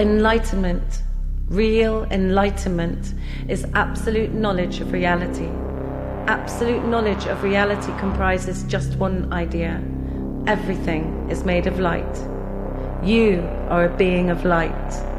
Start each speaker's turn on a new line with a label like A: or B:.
A: enlightenment, real enlightenment, is absolute knowledge of reality. Absolute knowledge of reality comprises just one idea. Everything is made of light. You are a being of light.